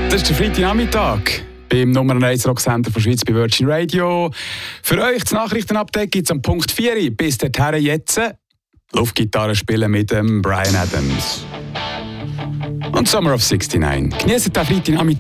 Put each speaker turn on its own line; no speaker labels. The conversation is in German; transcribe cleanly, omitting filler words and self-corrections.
Das ist der Freitagnachmittag beim Nummer 1 Rocksender von Schweiz bei Virgin Radio. Für euch das Nachrichtenupdate gibt es am Punkt 4 bis dorthin jetzt Luftgitarre spielen mit dem Bryan Adams. Und Summer of 69. Genießt den Freitagnachmittag.